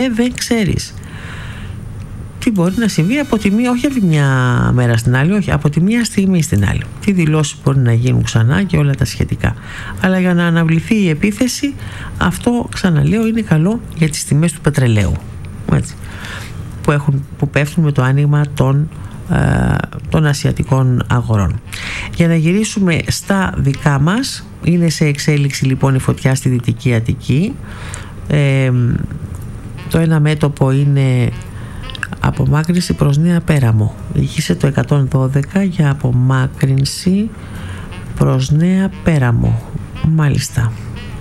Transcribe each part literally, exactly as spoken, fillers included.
δεν ξέρεις τι μπορεί να συμβεί από τη μία, όχι από τη μια μέρα στην άλλη, όχι, από τη μία στιγμή στην άλλη. Τι δηλώσεις μπορεί να γίνουν ξανά και όλα τα σχετικά. Αλλά για να αναβληθεί η επίθεση, αυτό, ξαναλέω, είναι καλό για τις τιμές του πετρελαίου, έτσι, που, έχουν, που πέφτουν με το άνοιγμα των, ε, των ασιατικών αγορών. Για να γυρίσουμε στα δικά μας, είναι σε εξέλιξη λοιπόν η φωτιά στη Δυτική Αττική. Ε, το ένα μέτωπο είναι απομάκρυνση προς Νέα Πέραμο. Ηχήσε το εκατόν δώδεκα για απομάκρυνση προς Νέα Πέραμο. Μάλιστα.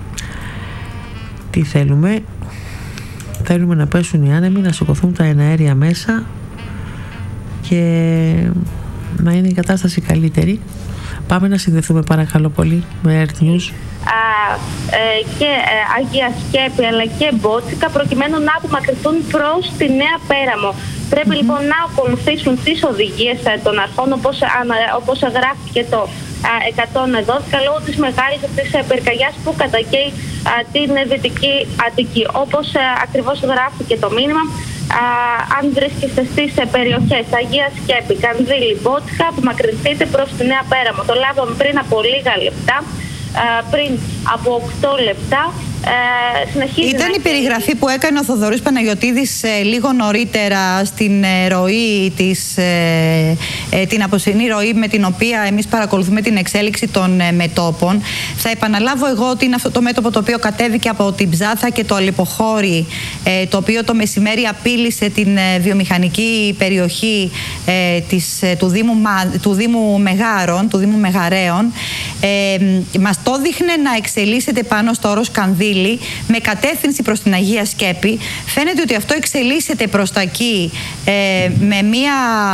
Τι θέλουμε? Θέλουμε να πέσουν οι άνεμοι, να σηκωθούν τα εναέρια μέσα και να είναι η κατάσταση καλύτερη. Πάμε να συνδεθούμε παρακαλώ πολύ με Earth News. Α, ε, και ε, Αγία Σκέπη αλλά και Μπότσικα, προκειμένου να απομακρυνθούν προς τη Νέα Πέραμο. Πρέπει mm-hmm. λοιπόν να ακολουθήσουν τις οδηγίες ε, των αρχών, όπως, α, όπως γράφηκε το α, εκατόν δώδεκα, λόγω της μεγάλης αυτής ε, πυρκαγιάς που κατακαίει α, την Δυτική Αττική. Όπως ε, ακριβώς γράφηκε το μήνυμα, α, αν βρίσκεστε στις ε, περιοχές Αγία Σκέπη, Κανδύλη, Μπότσικα, απομακρυνθείτε προς τη Νέα Πέραμο. Το λάβαμε πριν από λίγα λεπτά. Uh, πριν από οκτώ λεπτά. Uh, Ήταν η περιγραφή που έκανε ο Θοδωρής Παναγιωτίδης ε, λίγο νωρίτερα στην ε, ροή της, ε, ε, την αποσυνή ροή με την οποία εμείς παρακολουθούμε την εξέλιξη των ε, μετόπων. Θα επαναλάβω εγώ ότι είναι αυτό το μέτωπο το οποίο κατέβηκε από την Ψάθα και το Αλεποχώρι, ε, το οποίο το μεσημέρι απείλησε την ε, βιομηχανική περιοχή ε, της, ε, του, Δήμου, του Δήμου Μεγάρων, του Δήμου Μεγαρέων. Ε, μας το δείχνε να εξελίσσεται πάνω στο όρος Κανδύλη με κατεύθυνση προς την Αγία Σκέπη. Φαίνεται ότι αυτό εξελίσσεται προς τα εκεί ε, με μία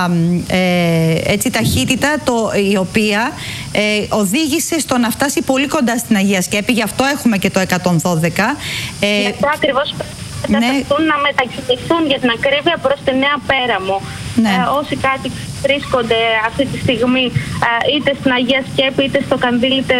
ε, έτσι, ταχύτητα το, η οποία ε, οδήγησε στο να φτάσει πολύ κοντά στην Αγία Σκέπη. Γι' αυτό έχουμε και το εκατόν δώδεκα. Ε, Γι' αυτό ακριβώς ναι. να μετακινηθούν για την ακρίβεια προς τη Νέα Πέραμο. Ναι. Ε, όσοι κάτοικοι βρίσκονται αυτή τη στιγμή ε, είτε στην Αγία Σκέπη είτε στο Κανδύλι είτε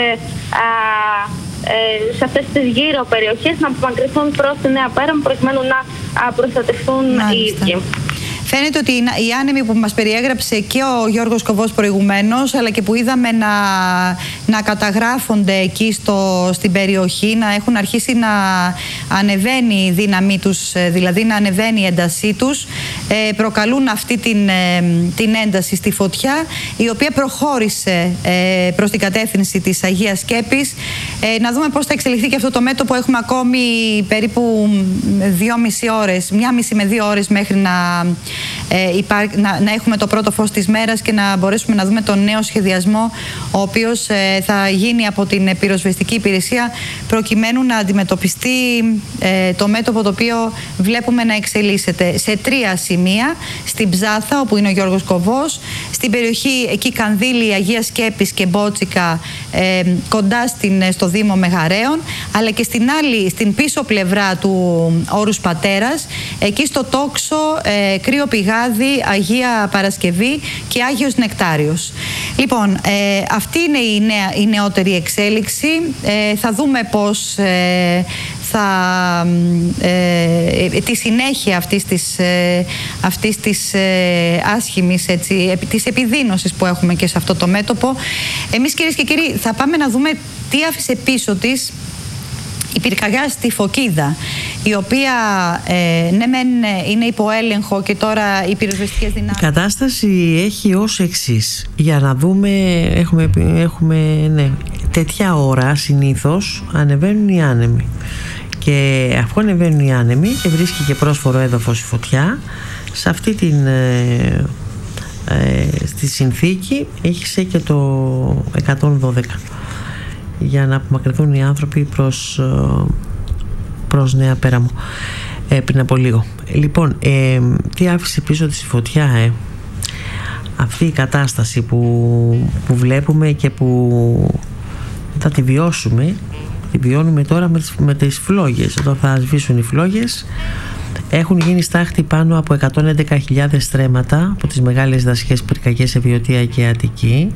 ε, σε αυτές τις γύρω περιοχές, να απομακρυνθούν προς τη Νέα Πέραμο προκειμένου να α, προστατευτούν οι ίδιοι. Φαίνεται ότι οι άνεμοι που μας περιέγραψε και ο Γιώργος Κοβός προηγουμένως, αλλά και που είδαμε να, να καταγράφονται εκεί στο, στην περιοχή, να έχουν αρχίσει να ανεβαίνει η δύναμή τους, δηλαδή να ανεβαίνει η έντασή τους, ε, προκαλούν αυτή την, ε, την ένταση στη φωτιά, η οποία προχώρησε ε, προς την κατεύθυνση της Αγίας Σκέπης. Ε, να δούμε πώς θα εξελιχθεί και αυτό το μέτωπο. Έχουμε ακόμη περίπου δυόμιση ώρες, μία μισή με δύο ώρες μέχρι να Ε, υπά, να, να έχουμε το πρώτο φως της μέρας και να μπορέσουμε να δούμε τον νέο σχεδιασμό, ο οποίος ε, θα γίνει από την πυροσβεστική υπηρεσία προκειμένου να αντιμετωπιστεί ε, το μέτωπο το οποίο βλέπουμε να εξελίσσεται σε τρία σημεία: στην Ψάθα, όπου είναι ο Γιώργος Κοβός, στην περιοχή εκεί Κανδύλη, Αγία Σκέπης και Μπότσικα, ε, κοντά στην, στο Δήμο Μεγαρέων, αλλά και στην άλλη, στην πίσω πλευρά του όρους Πατέρας, εκεί στο Τόξο, ε, Κρύο Πηγάδι, Αγία Παρασκευή και Άγιος Νεκτάριος. Λοιπόν, ε, αυτή είναι η, νέα, η νεότερη εξέλιξη. Ε, θα δούμε πώς ε, θα, ε, τη συνέχεια αυτής της, ε, αυτής της ε, άσχημης, έτσι, της επιδείνωσης που έχουμε και σε αυτό το μέτωπο. Εμείς, κυρίες και κύριοι, θα πάμε να δούμε τι άφησε πίσω της η πυρκαγιά στη Φωκίδα, η οποία ε, ναι μεν είναι υπό έλεγχο και τώρα οι πυροσβεστικές δυνάμεις. Η κατάσταση έχει ως εξής. Για να δούμε, έχουμε, έχουμε ναι, τέτοια ώρα συνήθως ανεβαίνουν οι άνεμοι. Και αφού ανεβαίνουν οι άνεμοι και βρίσκει και πρόσφορο έδαφος η φωτιά, σε αυτή την ε, ε, στη συνθήκη έχισε και το εκατόν δώδεκα για να απομακρυνθούν οι άνθρωποι προς, προς Νέα Πέραμο ε, πριν από λίγο. Λοιπόν, ε, τι άφησε πίσω της η φωτιά, ε? Αυτή η κατάσταση που, που βλέπουμε και που θα τη βιώσουμε, τη βιώνουμε τώρα με τις, με τις φλόγες. Όταν θα σβήσουν οι φλόγες, έχουν γίνει στάχτη πάνω από εκατόν έντεκα χιλιάδες στρέμματα από τις μεγάλες δασικές πυρκαγιές σε Βιωτία και Αττική,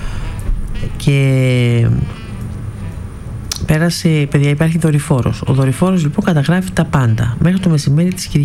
και πέρασε, παιδιά, υπάρχει δορυφόρος. Ο δορυφόρος λοιπόν καταγράφει τα πάντα μέχρι το μεσημέρι της Κυριακής.